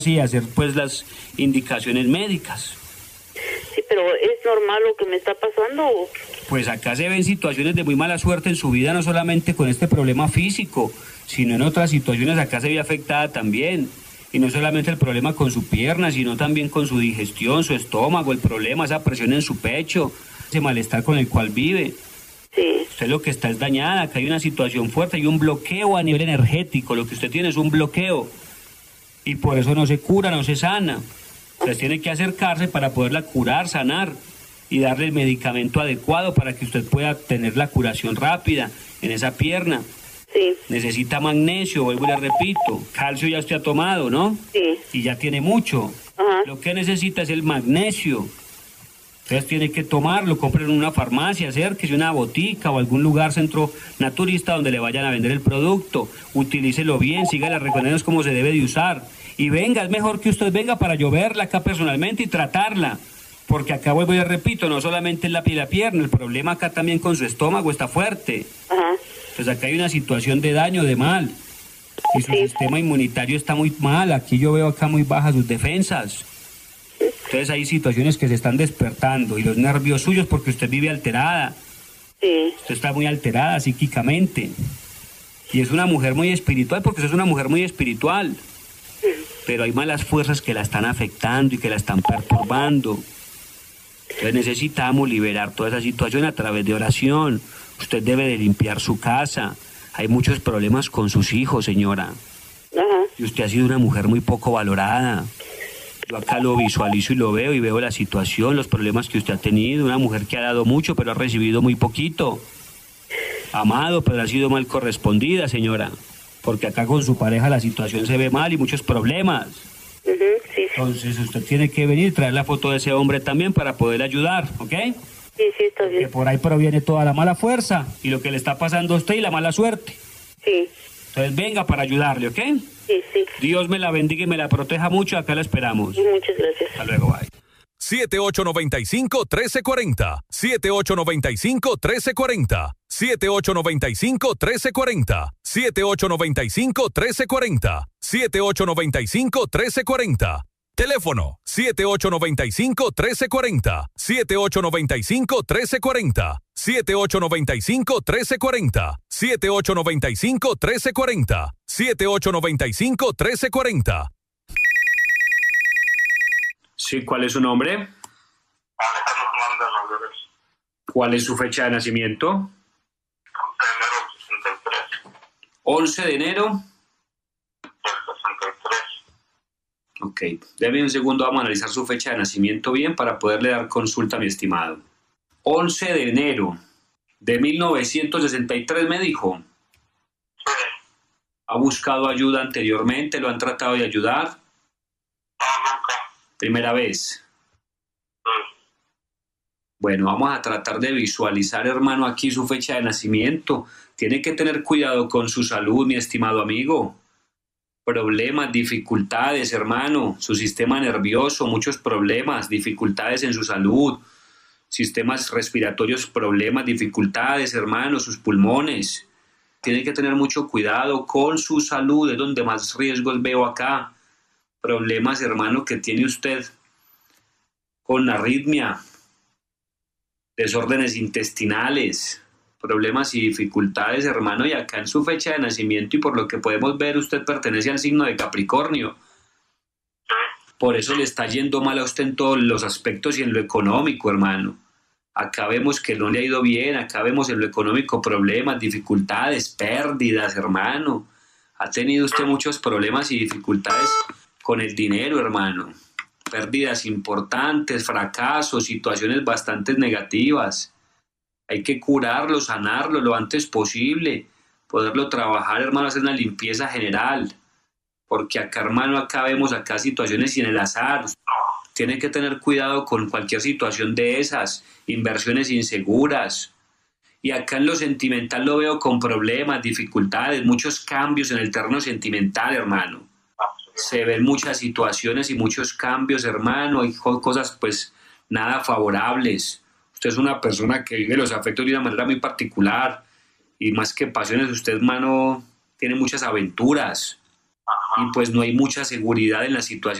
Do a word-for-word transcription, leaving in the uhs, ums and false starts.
y hacer pues las indicaciones médicas. Sí, pero ¿es normal lo que me está pasando? Pues acá se ven situaciones de muy mala suerte en su vida, no solamente con este problema físico, sino en otras situaciones acá se ve afectada también. Y no solamente el problema con su pierna, sino también con su digestión, su estómago, el problema, esa presión en su pecho, ese malestar con el cual vive. Sí. Usted lo que está es dañada, acá hay una situación fuerte, hay un bloqueo a nivel energético, lo que usted tiene es un bloqueo. Y por eso no se cura, no se sana. Usted tiene que acercarse para poderla curar, sanar y darle el medicamento adecuado para que usted pueda tener la curación rápida en esa pierna. Sí. Necesita magnesio, vuelvo y le repito. Calcio ya usted ha tomado, ¿no? Sí. Y ya tiene mucho. Ajá. Lo que necesita es el magnesio. Entonces tiene que tomarlo, compren en una farmacia, acérquese a una botica o algún lugar centro naturista donde le vayan a vender el producto. Utilícelo bien, siga las recomendaciones como se debe de usar. Y venga, es mejor que usted venga para yo verla acá personalmente y tratarla. Porque acá vuelvo y le repito, no solamente es la piel y la pierna, el problema acá también con su estómago está fuerte. Ajá. Pues acá hay una situación de daño, de mal. Y su Sí. sistema inmunitario está muy mal. Aquí yo veo acá muy bajas sus defensas. Entonces hay situaciones que se están despertando. Y los nervios suyos porque usted vive alterada. Sí. Usted está muy alterada psíquicamente. Y es una mujer muy espiritual porque usted es una mujer muy espiritual. Pero hay malas fuerzas que la están afectando y que la están perturbando. Entonces necesitamos liberar toda esa situación a través de oración. Usted debe de limpiar su casa. Hay muchos problemas con sus hijos, señora. Ajá. Y usted ha sido una mujer muy poco valorada. Yo acá lo visualizo y lo veo y veo la situación, los problemas que usted ha tenido. Una mujer que ha dado mucho pero ha recibido muy poquito. Amado pero ha sido mal correspondida, señora. Porque acá con su pareja la situación se ve mal y muchos problemas. Uh-huh. Sí. Entonces usted tiene que venir y traer la foto de ese hombre también para poder ayudar, ¿ok? Sí, sí, está Que bien. por ahí proviene toda la mala fuerza y lo que le está pasando a usted y la mala suerte. Sí. Entonces venga para ayudarle, ¿ok? Sí, sí. Dios me la bendiga y me la proteja mucho, acá la esperamos. Muchas gracias. Hasta luego, bye. siete ocho nueve cinco, uno tres cuatro cero. siete ocho nueve cinco, uno tres cuatro cero. siete ocho nueve cinco, uno tres cuatro cero. siete ocho nueve cinco, uno tres cuatro cero. siete ocho nueve cinco, uno tres cuatro cero. Teléfono siete ocho nueve cinco, uno tres cuatro cero. siete ocho nueve cinco, uno tres cuatro cero. siete ocho nueve cinco, uno tres cuatro cero. siete ocho nueve cinco, uno tres cuatro cero. siete ocho nueve cinco, uno tres cuatro cero. Sí, ¿cuál es su nombre? Alejandro Hernández Rodríguez. ¿Cuál es su fecha de nacimiento? once de enero del sesenta y tres. once de enero. Del sesenta y tres. Ok, déme un segundo, vamos a analizar su fecha de nacimiento bien para poderle dar consulta a mi estimado. once de enero de mil novecientos sesenta y tres me dijo. Sí. ¿Ha buscado ayuda anteriormente? ¿Lo han tratado de ayudar? No, nunca. Primera vez. Sí. Bueno, vamos a tratar de visualizar, hermano, aquí su fecha de nacimiento. Tiene que tener cuidado con su salud, mi estimado amigo. Problemas, dificultades, hermano. Su sistema nervioso, muchos problemas, dificultades en su salud. Sistemas respiratorios, problemas, dificultades, hermano, sus pulmones. Tiene que tener mucho cuidado con su salud, es donde más riesgos veo acá. Problemas, hermano, que tiene usted con arritmia, desórdenes intestinales, problemas y dificultades, hermano, y acá en su fecha de nacimiento y por lo que podemos ver, usted pertenece al signo de Capricornio. Por eso le está yendo mal a usted en todos los aspectos y en lo económico, hermano. Acá vemos que no le ha ido bien, acá vemos en lo económico problemas, dificultades, pérdidas, hermano. Ha tenido usted muchos problemas y dificultades con el dinero, hermano. Pérdidas importantes, fracasos, situaciones bastante negativas. Hay que curarlo, sanarlo lo antes posible, poderlo trabajar, hermano, hacer una limpieza general. Porque acá, hermano, acá vemos acá situaciones sin el azar. Tiene que tener cuidado con cualquier situación de esas, inversiones inseguras. Y acá en lo sentimental lo veo con problemas, dificultades, muchos cambios en el terreno sentimental, hermano. Se ven muchas situaciones y muchos cambios, hermano. Hay cosas, pues, nada favorables. Usted es una persona que vive los afectos de una manera muy particular. Y más que pasiones, usted, hermano, tiene muchas aventuras. Ajá. y pues no hay mucha seguridad en la situación